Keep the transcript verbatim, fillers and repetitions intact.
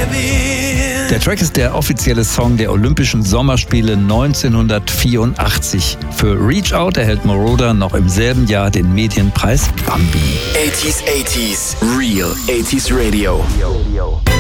Der Track ist der offizielle Song der Olympischen Sommerspiele neunzehnhundertvierundachtzig. Für Reach Out erhält Moroder noch im selben Jahr den Medienpreis Bambi. achtziger, achtziger, Real achtziger Radio.